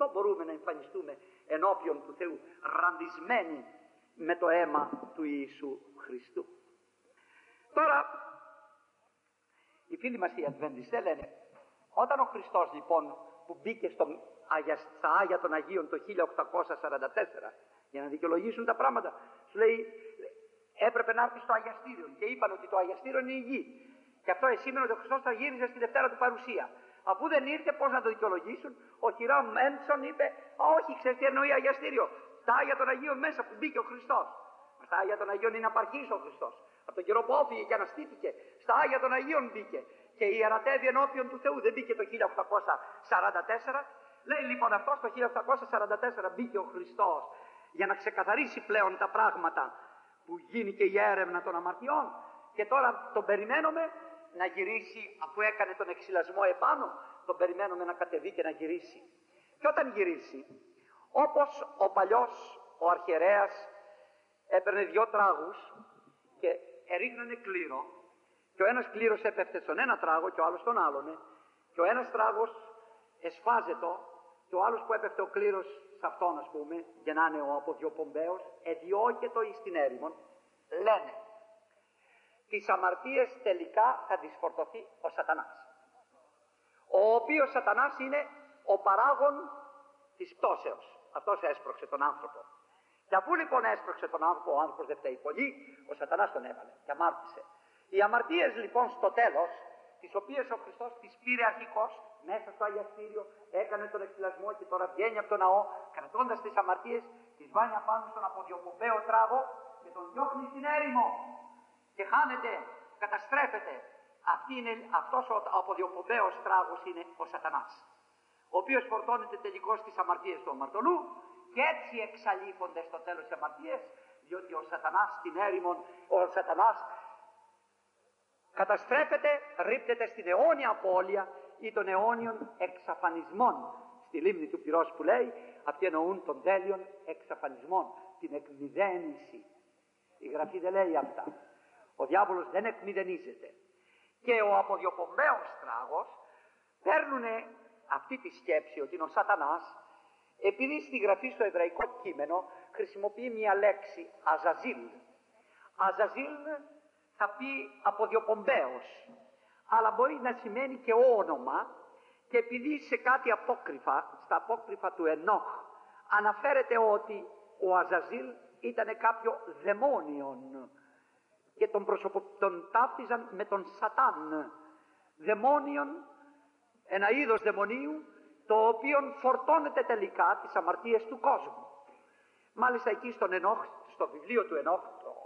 αυτό μπορούμε να εμφανιστούμε ενώπιον του Θεού, ραντισμένοι με το αίμα του Ιησού Χριστού. Τώρα, οι φίλοι μας οι Αδβεντιστές λένε, όταν ο Χριστός λοιπόν που μπήκε στα Άγια των Αγίων το 1844 για να δικαιολογήσουν τα πράγματα, σου λέει έπρεπε να έρθει στο αγιαστήριο και είπαν ότι το αγιαστήριο είναι η γη. Και αυτό εσήμενε ότι ο Χριστός θα γύριζε στη Δευτέρα του παρουσία. Αφού δεν ήρθε, πώς να το δικαιολογήσουν? Ο Χιράμ Μέντσον είπε, όχι, ξέρεις τι εννοεί αγιαστήριο? Στα Άγια των Αγίων μέσα που μπήκε ο Χριστός. Στα Άγια των Αγίων είναι απαρχής ο Χριστός. Από τον καιρό που όφυγε και αναστήθηκε, στα Άγια των Αγίων μπήκε. Και ιερατεύει ενώπιον του Θεού, δεν μπήκε το 1844. Λέει λοιπόν αυτό το 1844 μπήκε ο Χριστός για να ξεκαθαρίσει πλέον τα πράγματα που γίνει και η έρευνα των αμαρτιών. Και τώρα τον περιμένουμε να γυρίσει, αφού έκανε τον εξυλασμό επάνω, τον περιμένουμε να κατεβεί και να γυρίσει. Και όταν γυρίσει, όπως ο παλιός ο αρχιερέας έπαιρνε 2 τράγους και ερίχνανε κλήρο, και ο ένας κλήρος έπεφτε στον ένα τράγο και ο άλλος στον άλλον, και ο ένας τράγος εσφάζετο και ο άλλος που έπεφτε ο κλήρος σε αυτόν, ας πούμε, για να είναι ο αποδιοπομπαίος, εδιώκετο εις την έρημον, λένε τις αμαρτίες τελικά θα τις φορτωθεί ο Σατανάς, ο οποίος Σατανάς είναι ο παράγων της πτώσεως. Αυτός έσπρωξε τον άνθρωπο. Και αφού λοιπόν έσπρωξε τον άνθρωπο, ο άνθρωπος δεν φταίει πολύ, ο Σατανάς τον έβαλε και αμάρτησε. Οι αμαρτίες λοιπόν στο τέλος, τις οποίες ο Χριστός τις πήρε αρχικώς μέσα στο αγιαστήριο, έκανε τον εξυλασμό και τώρα βγαίνει από το ναό, κρατώντας τις αμαρτίες, τις βάνει απάνω στον αποδιοπομπαίο τράγο και τον διώχνει στην έρημο. Και χάνεται, καταστρέφεται. Αυτός ο αποδιοπομπαίος τράγος είναι ο Σατανάς, ο οποίος φορτώνεται τελικώς στις αμαρτίες του αμαρτωλού, και έτσι εξαλείφονται στο τέλος οι αμαρτίες, διότι ο Σατανάς στην έρημον, ο Σατανάς καταστρέφεται, ρίπτεται στην αιώνια απώλεια ή των αιώνιων εξαφανισμών. Στη λίμνη του πυρός που λέει, αυτοί εννοούν των τέλειων εξαφανισμών, την εκμηδένιση. Η Γραφή δεν λέει αυτά. Ο διάβολος δεν εκμηδενίζεται. Και ο αποδιοπομπαίος τράγος παίρνουνε αυτή τη σκέψη ότι είναι ο Σατανάς, επειδή στη Γραφή στο εβραϊκό κείμενο χρησιμοποιεί μια λέξη Αζαζίλ. Αζαζίλ θα πει αποδιοπομπαίος, αλλά μπορεί να σημαίνει και όνομα, και επειδή σε κάτι απόκριφα, στα απόκριφα του Ενόχ, αναφέρεται ότι ο Αζαζίλ ήταν κάποιο δαιμόνιον και τον ταύτιζαν με τον Σατάν. Δαιμόνιον, ένα είδος δαιμονίου, το οποίο φορτώνεται τελικά τις αμαρτίες του κόσμου. Μάλιστα εκεί στον Ενόχ, στο βιβλίο του Ενόχ,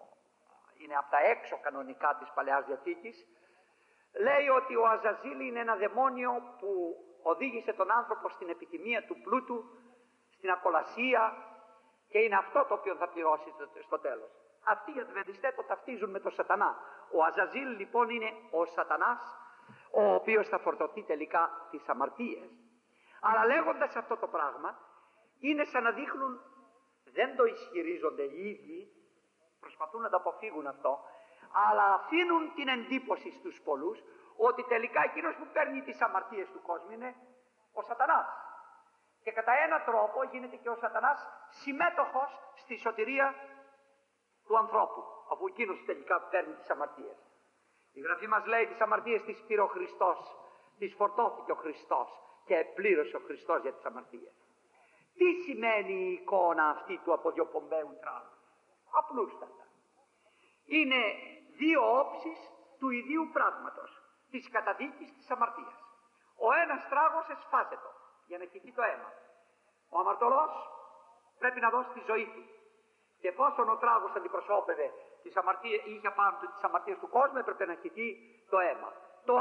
είναι από τα έξω κανονικά της Παλαιάς Διαθήκης, λέει ότι ο Αζαζίλ είναι ένα δαιμόνιο που οδήγησε τον άνθρωπο στην επιθυμία του πλούτου, στην ακολασία, και είναι αυτό το οποίο θα πληρώσει στο τέλος. Αυτοί οι Αδβεντιστές το ταυτίζουν με τον Σατανά. Ο Αζαζίλ λοιπόν είναι ο Σατανάς, ο οποίος θα φορτωθεί τελικά τις αμαρτίες. Αλλά λέγοντας αυτό το πράγμα, είναι σαν να δείχνουν, δεν το ισχυρίζονται οι ίδιοι, προσπαθούν να το αποφύγουν αυτό, αλλά αφήνουν την εντύπωση στους πολλούς ότι τελικά εκείνος που παίρνει τις αμαρτίες του κόσμου είναι ο Σατανάς. Και κατά έναν τρόπο γίνεται και ο Σατανάς συμμέτοχος στη σωτηρία του ανθρώπου, αφού εκείνος τελικά παίρνει τις αμαρτίες. Η Γραφή μας λέει τις αμαρτίες τις πήρε ο Χριστός, τις φορτώθηκε ο Χριστός και πλήρωσε ο Χριστός για τις αμαρτίες. Τι σημαίνει η εικόνα αυτή του αποδιοπομπαίου τράγου? Απλούστατα. Είναι 2 όψεις του ιδίου πράγματος, της καταδίκης της αμαρτίας. Ο ένας τράγος εσφάζεται για να χυθεί το αίμα. Ο αμαρτωλός πρέπει να δώσει τη ζωή του. Και εφόσον ο τράγος αντιπροσώπευε τις αμαρτίες, είχε πάνω του τις αμαρτίες του κόσμου, έπρεπε να χυθεί το αίμα.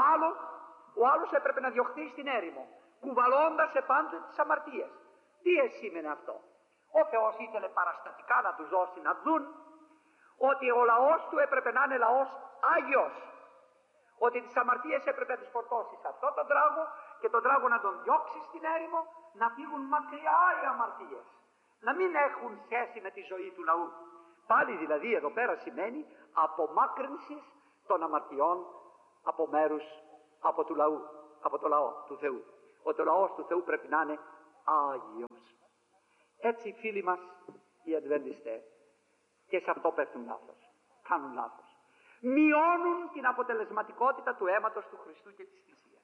Ο άλλος έπρεπε να διωχθεί στην έρημο, κουβαλώντας επάνω του τις αμαρτίες. Τι σήμαινε αυτό? Ο Θεός ήθελε παραστατικά να τους δώσει να δουν ότι ο λαός του έπρεπε να είναι λαός Άγιος, ότι τις αμαρτίες έπρεπε να τις φορτώσει σε αυτόν τον τράγο και τον τράγο να τον διώξει στην έρημο, να φύγουν μακριά οι αμαρτίες, να μην έχουν σχέση με τη ζωή του λαού. Πάλι δηλαδή εδώ πέρα σημαίνει απομάκρυνση των αμαρτιών από μέρους, από του λαού, από το λαό του Θεού. Ότι ο λαός του Θεού πρέπει να είναι Άγιος. Έτσι οι φίλοι μας οι Αντβεντιστές, και σε αυτό πέφτουν λάθος, κάνουν λάθος. Μειώνουν την αποτελεσματικότητα του αίματος του Χριστού και της θυσίας.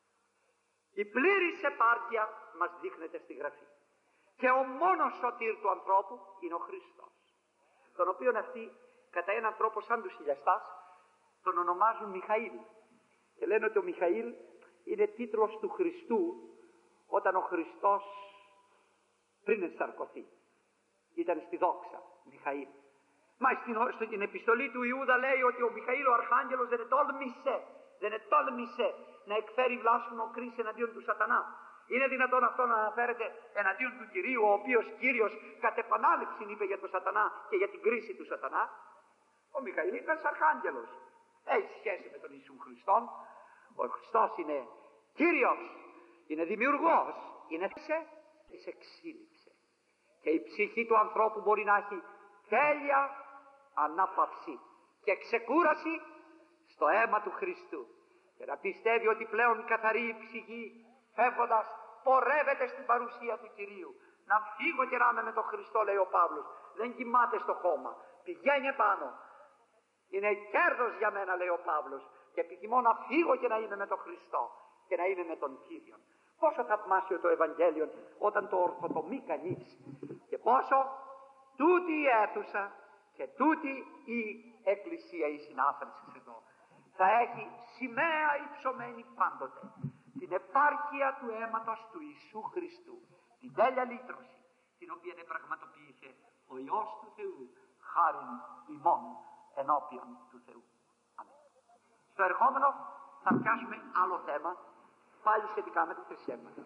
Η πλήρης επάρκεια μας δείχνεται στη Γραφή. Και ο μόνος σωτήρ του ανθρώπου είναι ο Χριστός, τον οποίον αυτοί κατά έναν τρόπο σαν τους χιλιαστάς τον ονομάζουν Μιχαήλ. Και λένε ότι ο Μιχαήλ είναι τίτλος του Χριστού όταν ο Χριστός πριν ενσαρκωθεί ήταν στη δόξα Μιχαήλ. Μα στην επιστολή του Ιούδα λέει ότι ο Μιχαήλ ο Αρχάγγελος δεν τόλμησε να εκφέρει βλάσφημο κρίση εναντίον του σατανά. Είναι δυνατόν αυτό να αναφέρεται εναντίον του Κυρίου, ο οποίος Κύριος κατ' επανάληψη είπε για τον σατανά και για την κρίση του σατανά? Ο Μιχαήλ ήταν Αρχάγγελος. Έχει σχέση με τον Ιησού Χριστόν. Ο Χριστός είναι Κύριος, είναι Δημιουργός, είναι της εξήλυψε. Και η ψυχή του ανθρώπου μπορεί να έχει τέλεια ανάπαυση και ξεκούραση στο αίμα του Χριστού και να πιστεύει ότι πλέον καθαρή η ψυχή φεύγοντας πορεύεται στην παρουσία του Κυρίου. Να φύγω και να είμαι με τον Χριστό, λέει ο Παύλος. Δεν κοιμάται στο κόμμα, πηγαίνει πάνω. Είναι κέρδος για μένα, λέει ο Παύλος, και επιθυμώ να φύγω και να είμαι με τον Χριστό και να είμαι με τον Κύριο. Πόσο θαυμάσιο το Ευαγγέλιο όταν το ορθοτομεί κανείς, και πόσο τούτη η αίθουσα και τούτη η Εκκλησία, η συνάθρηση εδώ, θα έχει σημαία υψωμένη πάντοτε την επάρκεια του αίματος του Ιησού Χριστού, την τέλεια λύτρωση, την οποία πραγματοποιήσε ο Υιός του Θεού, χάριν ημών ενώπιον του Θεού. Αμήν. Στο ερχόμενο θα πιάσουμε άλλο θέμα, πάλι σχετικά με τα θρησκεύματα.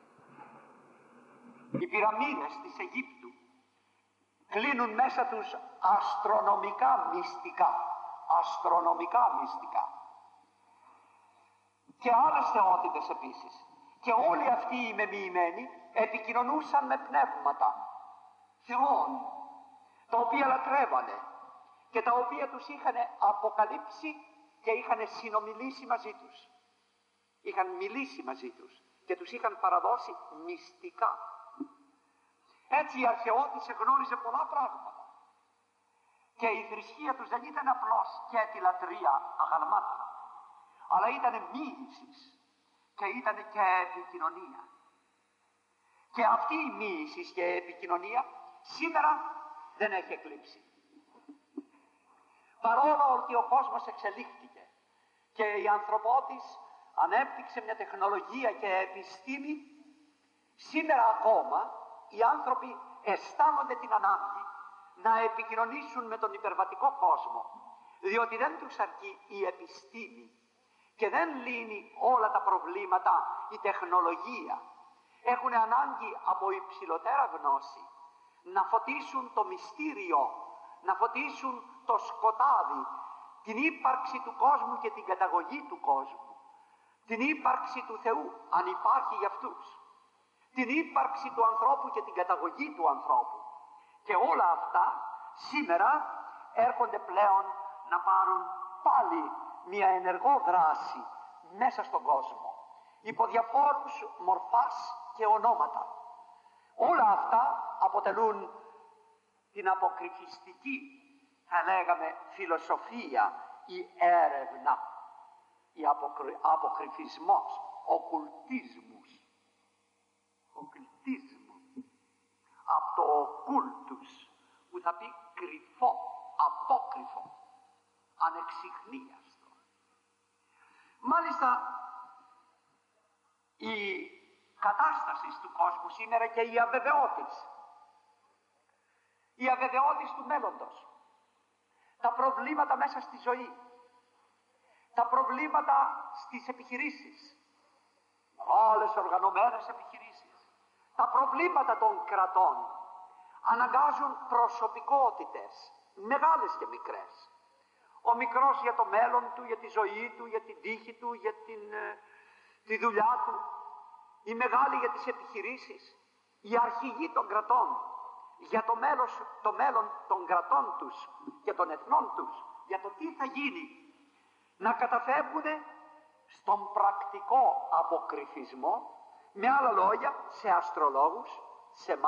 Οι πυραμίδες της Αιγύπτου κλείνουν μέσα τους αστρονομικά μυστικά και άλλες θεότητες επίσης. Και όλοι αυτοί οι μεμοιημένοι επικοινωνούσαν με πνεύματα θεών, τα οποία λατρεύανε και τα οποία τους είχαν αποκαλύψει και είχαν συνομιλήσει μαζί τους. Είχαν μιλήσει μαζί τους και τους είχαν παραδώσει μυστικά. Έτσι η αρχαιότηση γνώριζε πολλά πράγματα. Και η θρησκεία τους δεν ήταν απλώς και τη λατρεία αγαλμάτων, αλλά ήταν μοίησης και ήταν και επικοινωνία. Και αυτή η μοίησης και επικοινωνία σήμερα δεν έχει εκλείψει. Παρόλο ότι ο κόσμος εξελίχθηκε και η ανθρωπότης ανέπτυξε μια τεχνολογία και επιστήμη, σήμερα ακόμα οι άνθρωποι αισθάνονται την ανάγκη να επικοινωνήσουν με τον υπερβατικό κόσμο, διότι δεν τους αρκεί η επιστήμη και δεν λύνει όλα τα προβλήματα η τεχνολογία. Έχουν ανάγκη από υψηλότερα γνώση να φωτίσουν το μυστήριο, να φωτίσουν το σκοτάδι, την ύπαρξη του κόσμου και την καταγωγή του κόσμου, την ύπαρξη του Θεού, αν υπάρχει για αυτούς, την ύπαρξη του ανθρώπου και την καταγωγή του ανθρώπου. Και όλα αυτά σήμερα έρχονται πλέον να πάρουν πάλι μια ενεργό δράση μέσα στον κόσμο, υπό διαφόρους μορφάς και ονόματα. Όλα αυτά αποτελούν την αποκρυφιστική, θα λέγαμε, φιλοσοφία ή έρευνα, ή αποκρυφισμός, οκουλτισμός, από το οκούλτους, που θα πει κρυφό, απόκρυφο, ανεξιχνίαστο. Μάλιστα η κατάσταση του κόσμου σήμερα και η αβεβαιότης του μέλλοντος, τα προβλήματα μέσα στη ζωή, τα προβλήματα στις επιχειρήσεις, μεγάλες οργανωμένες επιχειρήσεις, τα προβλήματα των κρατών αναγκάζουν προσωπικότητες, μεγάλες και μικρές. Ο μικρός για το μέλλον του, για τη ζωή του, για την τύχη του, για τη δουλειά του, οι μεγάλοι για τις επιχειρήσεις, οι αρχηγοί των κρατών για το μέλλον των κρατών τους και των εθνών τους, για το τι θα γίνει, να καταφεύγουν στον πρακτικό αποκρυφισμό Με άλλα λόγια, σε αστρολόγους, σε